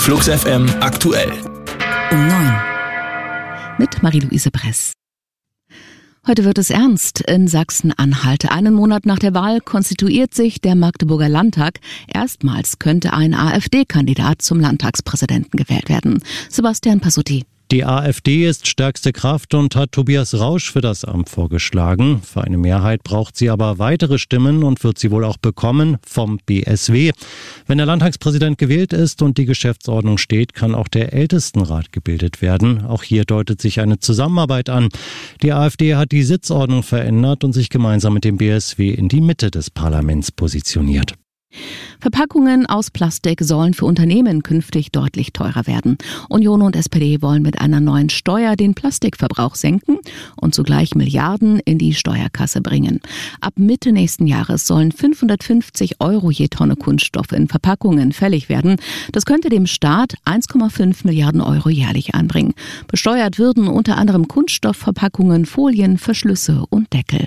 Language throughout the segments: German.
Flux FM aktuell. Um 9. Mit Marie-Louise Bress. Heute wird es ernst in Sachsen-Anhalt. Einen Monat nach der Wahl konstituiert sich der Magdeburger Landtag. Erstmals könnte ein AfD-Kandidat zum Landtagspräsidenten gewählt werden. Sebastian Passutti. Die AfD ist stärkste Kraft und hat Tobias Rausch für das Amt vorgeschlagen. Für eine Mehrheit braucht sie aber weitere Stimmen und wird sie wohl auch bekommen vom BSW. Wenn der Landtagspräsident gewählt ist und die Geschäftsordnung steht, kann auch der Ältestenrat gebildet werden. Auch hier deutet sich eine Zusammenarbeit an. Die AfD hat die Sitzordnung verändert und sich gemeinsam mit dem BSW in die Mitte des Parlaments positioniert. Verpackungen aus Plastik sollen für Unternehmen künftig deutlich teurer werden. Union und SPD wollen mit einer neuen Steuer den Plastikverbrauch senken und zugleich Milliarden in die Steuerkasse bringen. Ab Mitte nächsten Jahres sollen 550 € je Tonne Kunststoff in Verpackungen fällig werden. Das könnte dem Staat 1,5 Milliarden € jährlich einbringen. Besteuert würden unter anderem Kunststoffverpackungen, Folien, Verschlüsse und Deckel.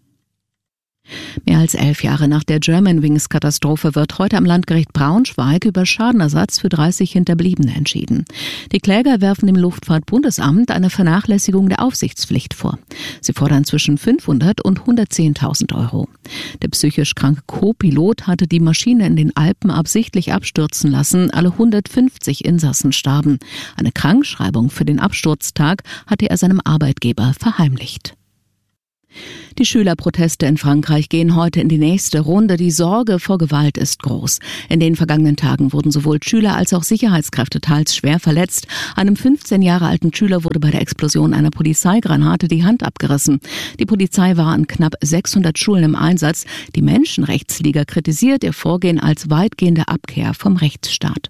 Mehr als 11 Jahre nach der Germanwings-Katastrophe wird heute am Landgericht Braunschweig über Schadenersatz für 30 Hinterbliebene entschieden. Die Kläger werfen dem Luftfahrtbundesamt eine Vernachlässigung der Aufsichtspflicht vor. Sie fordern zwischen 500 und 110.000 €. Der psychisch kranke Co-Pilot hatte die Maschine in den Alpen absichtlich abstürzen lassen. Alle 150 Insassen starben. Eine Krankschreibung für den Absturztag hatte er seinem Arbeitgeber verheimlicht. Die Schülerproteste in Frankreich gehen heute in die nächste Runde. Die Sorge vor Gewalt ist groß. In den vergangenen Tagen wurden sowohl Schüler als auch Sicherheitskräfte teils schwer verletzt. Einem 15 Jahre alten Schüler wurde bei der Explosion einer Polizeigranate die Hand abgerissen. Die Polizei war an knapp 600 Schulen im Einsatz. Die Menschenrechtsliga kritisiert ihr Vorgehen als weitgehende Abkehr vom Rechtsstaat.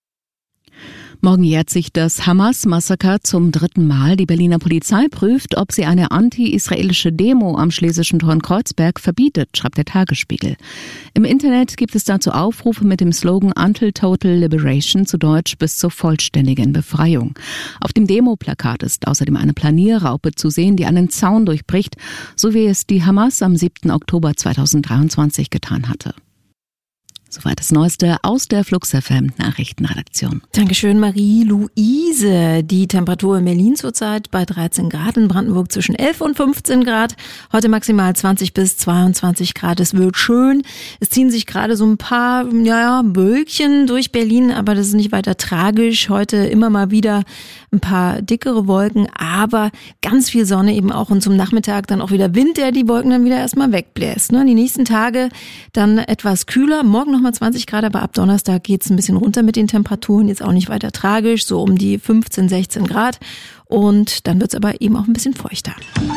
Morgen jährt sich das Hamas-Massaker zum 3. Mal. Die Berliner Polizei prüft, ob sie eine anti-israelische Demo am Schlesischen Tor in Kreuzberg verbietet, schreibt der Tagesspiegel. Im Internet gibt es dazu Aufrufe mit dem Slogan Until Total Liberation, zu Deutsch bis zur vollständigen Befreiung. Auf dem Demoplakat ist außerdem eine Planierraupe zu sehen, die einen Zaun durchbricht, so wie es die Hamas am 7. Oktober 2023 getan hatte. Soweit das Neueste aus der Flux FM Nachrichtenredaktion. Dankeschön, Marie-Louise. Die Temperatur in Berlin zurzeit bei 13 Grad, in Brandenburg zwischen 11 und 15 Grad. Heute maximal 20 bis 22 Grad. Es wird schön. Es ziehen sich gerade so ein paar Wölkchen durch Berlin, aber das ist nicht weiter tragisch. Heute immer mal wieder ein paar dickere Wolken, aber ganz viel Sonne eben auch und zum Nachmittag dann auch wieder Wind, der die Wolken dann wieder erstmal wegbläst. Die nächsten Tage dann etwas kühler. Morgen nochmal 20 Grad, aber ab Donnerstag geht's ein bisschen runter mit den Temperaturen. Jetzt auch nicht weiter tragisch, so um die 15, 16 Grad. Und dann wird's aber eben auch ein bisschen feuchter.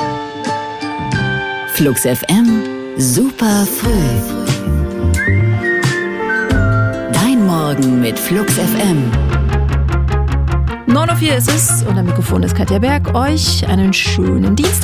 Flux FM, super früh. Dein Morgen mit Flux FM. 9:04 ist es und am Mikrofon ist Katja Berg. Euch einen schönen Dienstag.